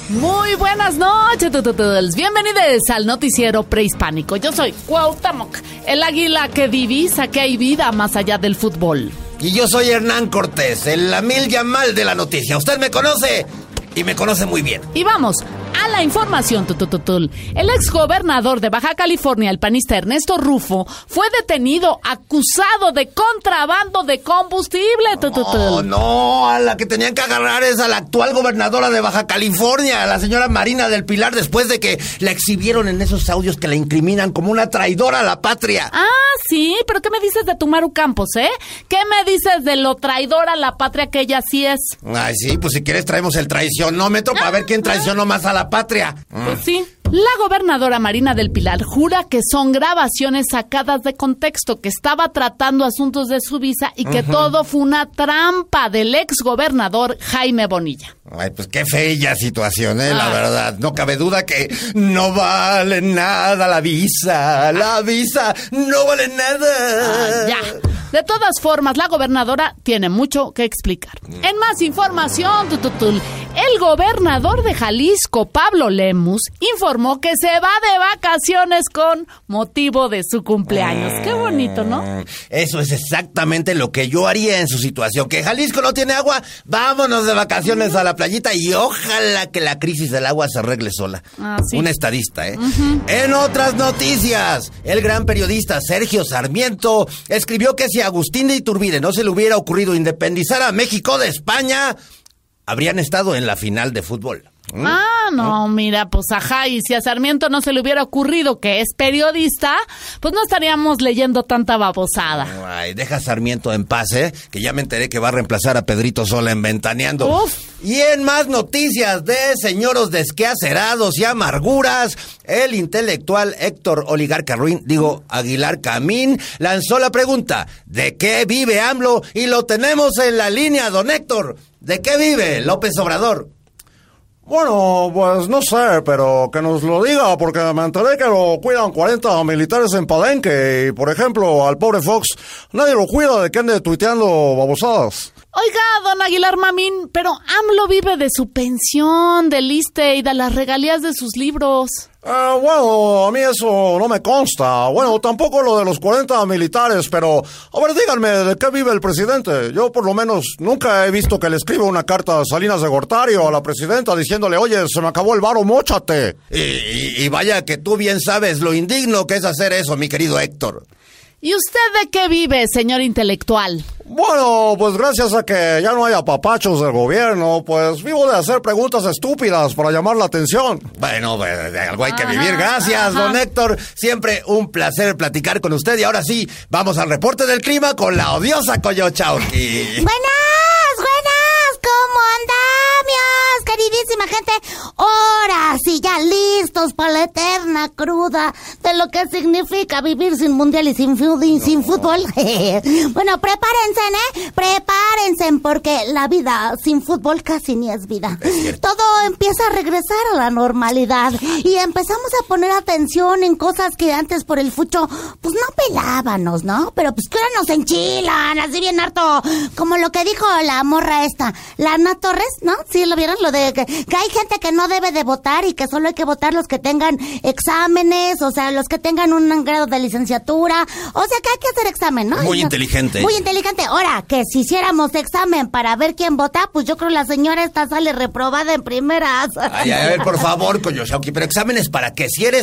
Muy buenas noches, bienvenidos al noticiero prehispánico. Yo soy Cuauhtémoc, el águila que divisa que hay vida más allá del fútbol. Y yo soy Hernán Cortés, el Lamil Yamal de la noticia. Usted me conoce y me conoce muy bien. Y vamos a la información. El exgobernador de Baja California, el panista Ernesto Rufo, fue detenido acusado de contrabando de combustible. No, a la que tenían que agarrar es a la actual gobernadora de Baja California, a la señora Marina del Pilar, después de que la exhibieron en esos audios que la incriminan como una traidora a la patria. Ah, sí, pero ¿qué me dices de Tumaru Campos, ¿Qué me dices de lo traidora a la patria que ella sí es? Ay, sí, pues si quieres traemos el traicionómetro para ver quién traicionó más a la patria. Pues sí. La gobernadora Marina del Pilar jura que son grabaciones sacadas de contexto, que estaba tratando asuntos de su visa y que todo fue una trampa del exgobernador Jaime Bonilla. Ay, pues qué fea situación, la verdad. No cabe duda que no vale nada la visa. La visa no vale nada. Ya. De todas formas, la gobernadora tiene mucho que explicar. En más información, el gobernador de Jalisco, Pablo Lemus, informó que se va de vacaciones con motivo de su cumpleaños. Qué bonito, ¿no? Eso es exactamente lo que yo haría en su situación. Que Jalisco no tiene agua, vámonos de vacaciones a la playita y ojalá que la crisis del agua se arregle sola. Sí. Un estadista, En otras noticias, el gran periodista Sergio Sarmiento escribió que si a Agustín de Iturbide no se le hubiera ocurrido independizar a México de España, habrían estado en la final de fútbol. No, mira, pues ajá, y si a Sarmiento no se le hubiera ocurrido que es periodista, pues no estaríamos leyendo tanta babosada. Ay, deja a Sarmiento en paz, que ya me enteré que va a reemplazar a Pedrito Sola en Ventaneando. Uf. Y en más noticias de señoros desquacerados y amarguras, el intelectual Héctor Oligarca Aguilar Camín lanzó la pregunta: ¿de qué vive AMLO? Y lo tenemos en la línea, don Héctor. ¿De qué vive López Obrador? Bueno, pues no sé, pero que nos lo diga, porque me enteré que lo cuidan 40 militares en Palenque y, por ejemplo, al pobre Fox nadie lo cuida de que ande tuiteando babosadas. Oiga, don Aguilar Mamín, pero AMLO vive de su pensión, del ISSSTE y de las regalías de sus libros. Bueno, a mí eso no me consta. Bueno, tampoco lo de los 40 militares, pero a ver, díganme, ¿de qué vive el presidente? Yo por lo menos nunca he visto que le escriba una carta a Salinas de Gortari o a la presidenta diciéndole: oye, se me acabó el varo, móchate. Y vaya que tú bien sabes lo indigno que es hacer eso, mi querido Héctor. ¿Y usted de qué vive, señor intelectual? Bueno, pues gracias a que ya no hay apapachos del gobierno, pues vivo de hacer preguntas estúpidas para llamar la atención. Bueno, de algo hay que vivir. Gracias, don Héctor. Siempre un placer platicar con usted. Y ahora sí, vamos al reporte del clima con la odiosa Coyochauqui. Buenas, ¿cómo andamos, queridísima gente? Ahora sí, ya listos para la eterna cruda de lo que significa vivir sin mundial y sin fútbol. Bueno, prepárense, porque la vida sin fútbol casi ni es vida. Todo empieza a regresar a la normalidad y empezamos a poner atención en cosas que antes por el fucho pues no pelábamos, ¿no? Pero pues que ahora nos enchilan, así bien harto, como lo que dijo la morra esta, la Ana Torres, ¿no? ¿Sí lo vieron? Lo de que hay gente que no debe de votar y que solo hay que votar los que tengan exámenes, o sea, los que tengan un grado de licenciatura, o sea que hay que hacer examen, ¿no? Muy inteligente. Muy inteligente. Ahora, que si hiciéramos examen para ver quién vota, pues yo creo la señora esta sale reprobada en primeras. Ay, a ver, por favor, Coyochauqui, pero exámenes para qué, si eres